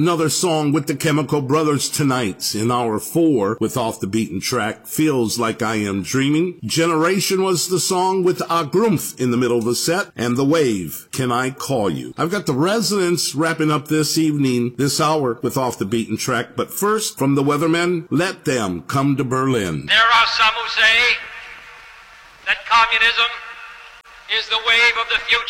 Another song with the Chemical Brothers tonight in hour 4 with Off the Beaten Track, Feels Like I Am Dreaming. Generation was the song with Agrumph in the middle of the set, and The Wave, Can I Call You. I've got the Residents wrapping up this evening, this hour with Off the Beaten Track, but first, from the Weathermen, Let Them Come to Berlin. There are some who say that communism is the wave of the future.